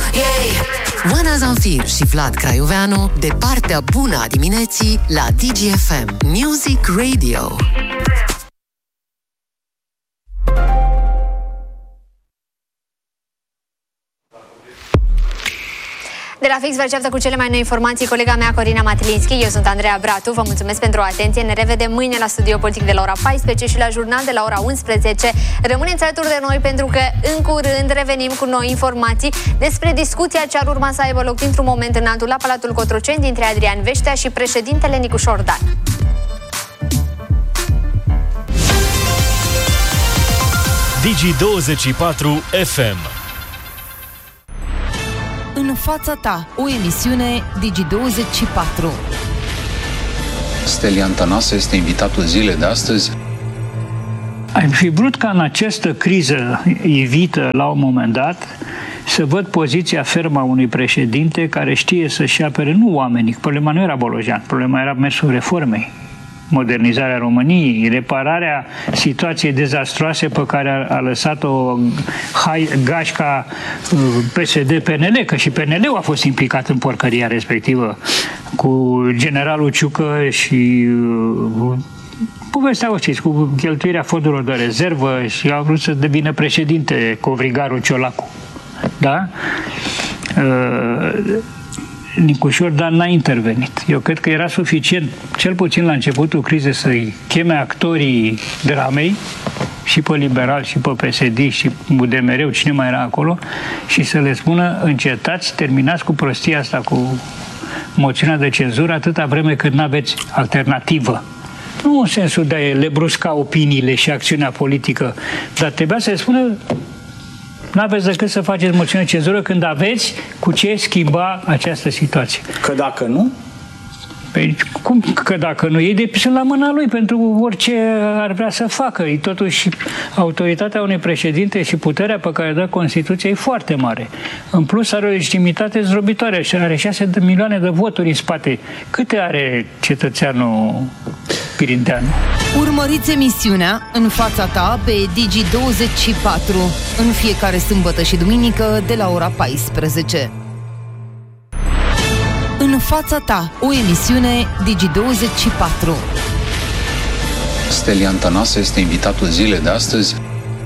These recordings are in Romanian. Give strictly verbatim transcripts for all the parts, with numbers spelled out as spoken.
yeah. Oana Zanfir și Vlad Craioveanu, de partea bună a dimineții la D G F M Music Radio. De la Fix vă așteaptă cu cele mai noi informații colega mea Corina Matilinski. Eu sunt Andreea Bratu, vă mulțumesc pentru atenție. Ne revedem mâine la Studio Politic de la ora paisprezece și la Jurnal de la ora unsprezece. Rămâneți alături de noi pentru că în curând revenim cu noi informații despre discuția ce ar urma să aibă loc dintr-un moment în altul la Palatul Cotroceni dintre Adrian Veștea și președintele Nicușor Dan. Digi douăzeci și patru F M. În fața ta, o emisiune Digi douăzeci și patru. Stelian Tănase este invitatul zilei de astăzi. Ai fi vrut ca în această criză ivită la un moment dat să văd poziția fermă a unui președinte care știe să-și apere nu oamenii. Problema nu era Bolojan, problema era mersul reformei. Modernizarea României, repararea situației dezastroase pe care a, a lăsat-o gașca P S D P N L, că și P N L-ul a fost implicat în porcăria respectivă cu generalul Ciucă și uh, povestea o știți, cu cheltuirea fondurilor de rezervă și a vrut să devină președinte Covrigarul Ciolacu. Da? Uh, Nicușor Dan n-a intervenit. Eu cred că era suficient, cel puțin la începutul crizei, să-i cheme actorii dramei, și pe Liberal, și pe P S D, și U D M R-ul, cine mai era acolo, și să le spună, încetați, terminați cu prostia asta, cu moțiunea de cenzură, atâta vreme cât n-aveți alternativă. Nu în sensul de a le brusca opiniile și acțiunea politică, dar trebuia să le spună, n-aveți decât să faceți moțiune de cenzură când aveți cu ce schimba această situație. Că dacă nu? Păi, cum că dacă nu? Ei sunt la mâna lui pentru orice ar vrea să facă. E totuși autoritatea unui președinte și puterea pe care dă Constituția e foarte mare. În plus are o legitimitate zdrobitoare și are șase de milioane de voturi în spate. Câte are cetățeanul pirinteanu? Urmăriți emisiunea În fața ta pe Digi douăzeci și patru în fiecare sâmbătă și duminică de la ora paisprezece. În fața ta, o emisiune Digi douăzeci și patru. Stelian Tănase este invitatul zilei de astăzi.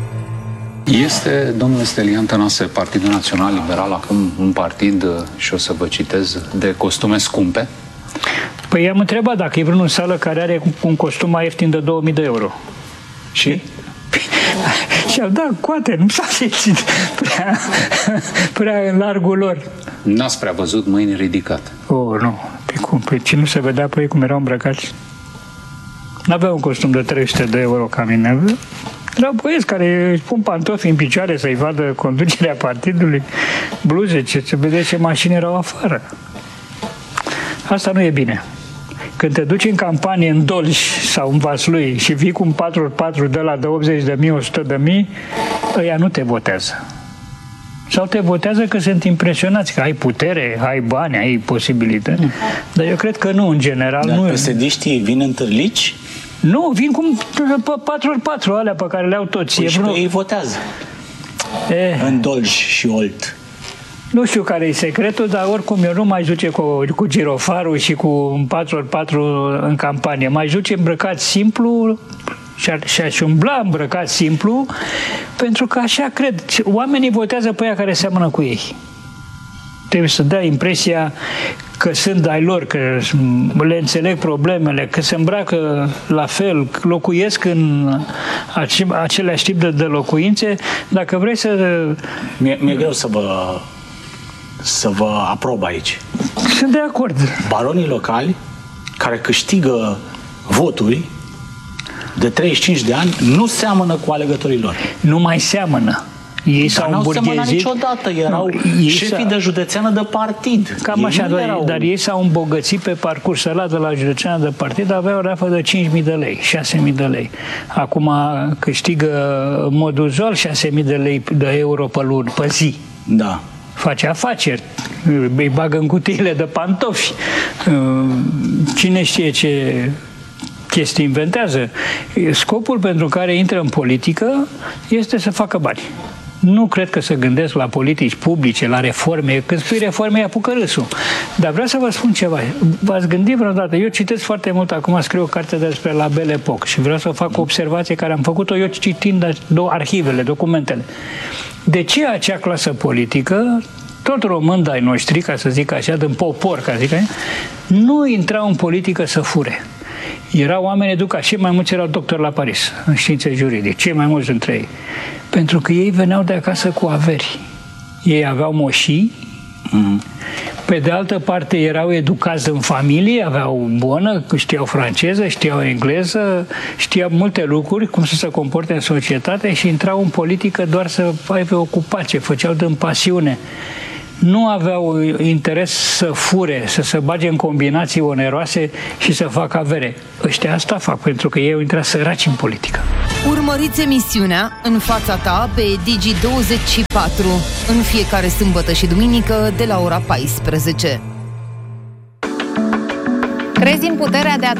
Este, domnul Stelian Tănase, Partidul Național Liberal, acum un partid, și o să vă citez, de costume scumpe? Păi i-am întrebat dacă e vreunul în sală care are un costum mai ieftin de două mii de euro. Și? Și-au dat coate, nu s-a simțit prea, prea în largul lor. N-ați prea văzut mâini ridicate? Oh, nu. Pe cum? Pe ce nu se vedea pe ei cum erau îmbrăcați? N-avea un costum de trei sute de euro ca mine. Erau băieți care își pun pantofi în picioare să-i vadă conducerea partidului, bluze, ce se vede ce mașini erau afară. Asta nu e bine. Când te duci în campanie în Dolj sau în Vaslui și vii cu un patru pe patru de la de optzeci de mii, o sută de mii, ăia nu te votează. Sau te votează că sunt impresionați, că ai putere, ai bani, ai posibilitate. Mm. Dar eu cred că nu, în general. Dar nu. P S D-știi vin în târlici? Nu, vin cum patru pe patru alea pe care le-au toți. Păi și pe ei votează. E. În Dolj și Olt. Nu știu care e secretul, dar oricum eu nu mai duce cu, cu girofarul și cu un patru pe patru în campanie. Mai duce îmbrăcat simplu și aș umbla îmbrăcat simplu, pentru că așa cred. Oamenii votează pe aia care seamănă cu ei. Trebuie să dea impresia că sunt ai lor, că le înțeleg problemele, că se îmbracă la fel, locuiesc în aceleași tip de, de locuințe. Dacă vrei să... Mi-e, mi-e greu să vă, să vă aprob aici. Sunt de acord. Baronii locali care câștigă voturi de treizeci și cinci de ani nu seamănă cu alegătorii lor. Nu mai seamănă. Ei dar n-au semănat niciodată, erau nu, șefii de județeană de partid. Cam ei așa, dar, erau... dar ei s-au îmbogățit pe parcurs. Ăla de la județeană de partid avea o rafă de cinci mii de lei, șase mii de lei. Acum câștigă în mod uzual șase mii de lei de euro pe lună, pe zi. Da. Face afaceri, îi bagă în cutiile de pantofi. Cine știe ce chestii inventează. Scopul pentru care intră în politică este să facă bani. Nu cred că se gândesc la politici publice, la reforme. Când spui reforme, apucă râsul. Dar vreau să vă spun ceva. V-ați gândit vreodată? Eu citesc foarte mult, acum scriu o carte despre la Belle Époque și vreau să fac o observație care am făcut-o eu citind arhivele, documentele. De ce acea clasă politică, tot român de-ai noștri, ca să zic așa, din popor, ca să zic așa, nu intrau în politică să fure? Erau oameni educați, cei mai mulți erau doctori la Paris, în științe juridice, cei mai mulți dintre ei. Pentru că ei veneau de acasă cu averi. Ei aveau moșii, mm-hmm. Pe de altă parte erau educați în familie, aveau bună, știau franceză, știau engleză, știau multe lucruri, cum să se comporte în societate și intrau în politică doar să aibă ocupație, făceau din pasiune. Nu aveau interes să fure, să se bage în combinații oneroase și să facă avere. Ăștia asta fac, pentru că ei au intrat săraci în politică. Urmăriți emisiunea În fața ta pe Digi douăzeci și patru în fiecare sâmbătă și duminică de la ora paisprezece. Crezi în puterea de a